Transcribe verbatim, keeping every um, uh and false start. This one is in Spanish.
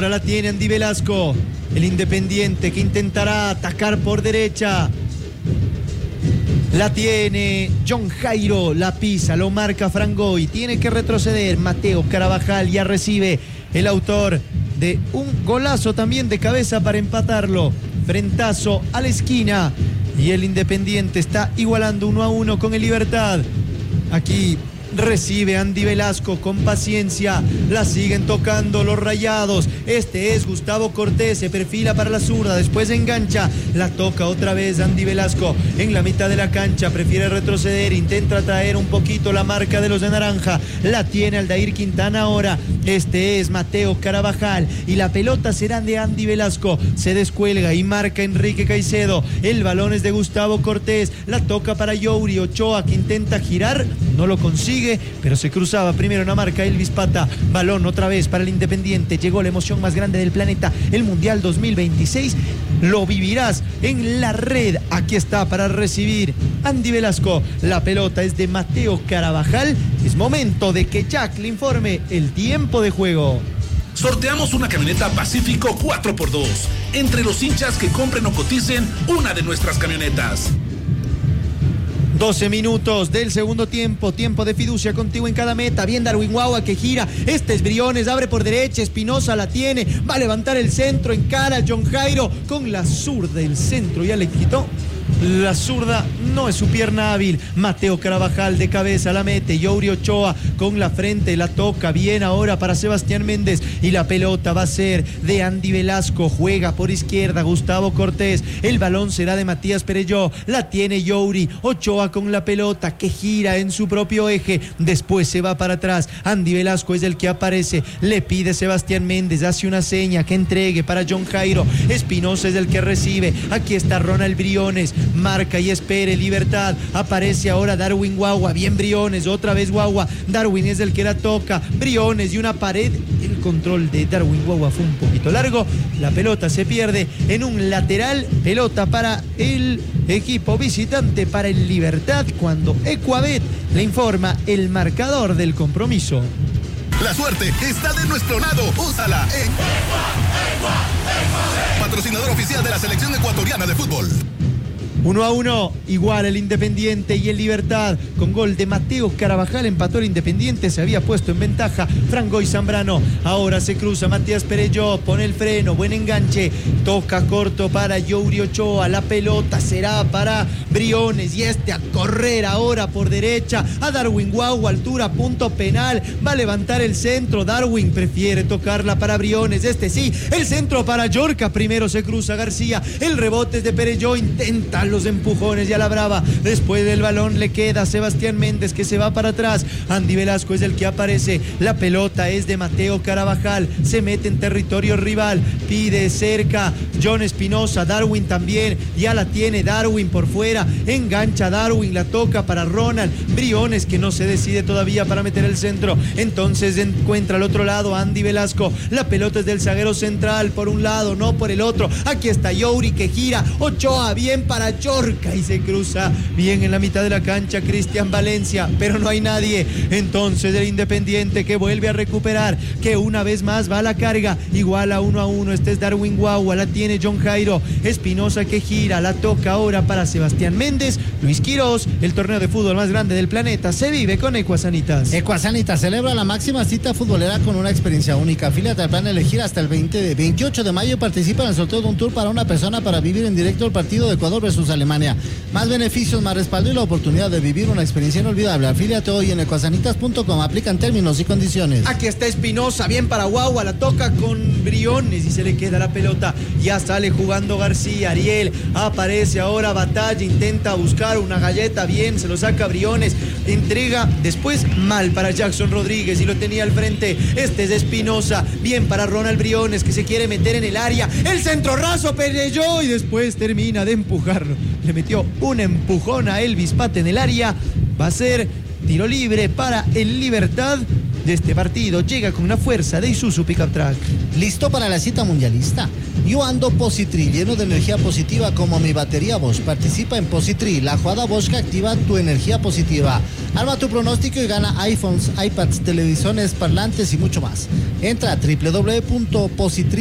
Ahora la tiene Andy Velasco, el Independiente que intentará atacar por derecha. La tiene John Jairo, la pisa, lo marca Frangoy, tiene que retroceder Mateo Carabajal, ya recibe el autor de un golazo también de cabeza para empatarlo. Frentazo a la esquina y el Independiente está igualando uno a uno con el Libertad. Aquí recibe Andy Velasco con paciencia, la siguen tocando los Rayados. Este es Gustavo Cortés, se perfila para la zurda, después engancha, la toca otra vez Andy Velasco en la mitad de la cancha, prefiere retroceder, intenta traer un poquito la marca de los de naranja, la tiene Aldair Quintana ahora. Este es Mateo Carabajal y la pelota será de Andy Velasco, se descuelga y marca Enrique Caicedo. El balón es de Gustavo Cortés, la toca para Youri Ochoa que intenta girar, no lo consigue, pero se cruzaba primero una marca Elvis Pata. Balón otra vez para el Independiente. Llegó la emoción más grande del planeta, el Mundial dos mil veintiséis. Lo vivirás en la red. Aquí está para recibir Andy Velasco. La pelota es de Mateo Carabajal. Es momento de que Jack le informe el tiempo de juego. Sorteamos una camioneta Pacífico cuatro por dos entre los hinchas que compren o coticen una de nuestras camionetas. doce minutos del segundo tiempo, tiempo de fiducia contigo en cada meta. Bien Darwin Guagua que gira, este es Briones, abre por derecha, Espinosa la tiene, va a levantar el centro, encara John Jairo con la zurda, el centro ya le quitó. La zurda no es su pierna hábil. Mateo Carabajal de cabeza la mete. Youri Ochoa con la frente la toca bien ahora para Sebastián Méndez. Y la pelota va a ser de Andy Velasco. Juega por izquierda Gustavo Cortés. El balón será de Matías Perelló. La tiene Youri Ochoa con la pelota que gira en su propio eje. Después se va para atrás. Andy Velasco es el que aparece. Le pide Sebastián Méndez. Hace una seña que entregue para John Jairo. Espinosa es el que recibe. Aquí está Ronald Briones. Marca y espere Libertad. Aparece ahora Darwin Guagua. Bien Briones, otra vez Guagua. Darwin es el que la toca. Briones y una pared. El control de Darwin Guagua fue un poquito largo. La pelota se pierde en un lateral. Pelota para el equipo visitante, para el Libertad, cuando Ecuabet le informa el marcador del compromiso. La suerte está de nuestro lado. Úsala en patrocinador oficial de la selección ecuatoriana de fútbol. Uno a uno, igual el Independiente y el Libertad. Con gol de Mateo Carabajal empató el Independiente, se había puesto en ventaja Frangoy Zambrano. Ahora se cruza Matías Perelló, pone el freno, buen enganche, toca corto para Youri Ochoa. La pelota será para Briones y este a correr ahora por derecha a Darwin Guagua, altura, punto penal. Va a levantar el centro, Darwin prefiere tocarla para Briones. Este sí, el centro para Yorca. Primero se cruza García, el rebote es de Perelló, intenta los empujones y a la brava. Después del balón le queda Sebastián Méndez que se va para atrás. Andy Velasco es el que aparece. La pelota es de Mateo Carabajal. Se mete en territorio rival. Pide cerca John Espinosa. Darwin también. Ya la tiene Darwin por fuera. Engancha Darwin. La toca para Ronald Briones que no se decide todavía para meter el centro. Entonces encuentra al otro lado a Andy Velasco. La pelota es del zaguero central por un lado, no por el otro. Aquí está Youri que gira. Ochoa bien para Chorca y se cruza bien en la mitad de la cancha Cristian Valencia, pero no hay nadie. Entonces el Independiente que vuelve a recuperar, que una vez más va a la carga, igual a uno a uno. Este es Darwin Guagua, la tiene John Jairo. Espinosa que gira, la toca ahora para Sebastián Méndez. Luis Quirós, el torneo de fútbol más grande del planeta se vive con Ecuasanitas. Ecuasanitas celebra la máxima cita futbolera con una experiencia única. Afíliate al plan Elegir hasta el veinte de veintiocho de mayo y participa en el sorteo de un tour para una persona para vivir en directo el partido de Ecuador versus Alemania. Más beneficios, más respaldo y la oportunidad de vivir una experiencia inolvidable. Afíliate hoy en ecuasanitas punto com. Aplican términos y condiciones. Aquí está Espinosa, bien para Guagua, la toca con Briones y se le queda la pelota. Ya sale jugando García. Ariel aparece ahora, batalla, intenta buscar una galleta, bien, se lo saca Briones, entrega, después mal para Jackson Rodríguez y lo tenía al frente. Este es Espinosa, bien para Ronald Briones que se quiere meter en el área. El centro raso, Perelló y después termina de empujarlo. Le metió un empujón a Elvis Pata en el área. Va a ser tiro libre para el Libertad. de este partido llega con la fuerza de Isuzu Pickup Truck. ¿Listo para la cita mundialista? Yo ando Positri, lleno de energía positiva como mi batería Bosch. Participa en Positri, la jugada Bosch que activa tu energía positiva. Arma tu pronóstico y gana iPhones, iPads, televisores, parlantes y mucho más. Entra a doble u doble u doble u punto positri